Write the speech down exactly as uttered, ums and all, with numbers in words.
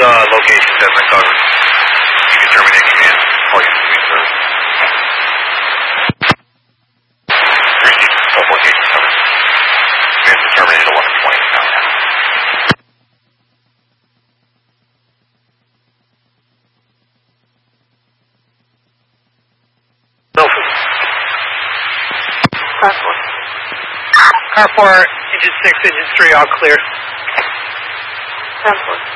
uh, location has been covered. You can terminate command. Call you to service. Received. Both locations covered. Command to terminate at eleven twenty. Car four. Car four, engine six, engine three, all clear. Car four.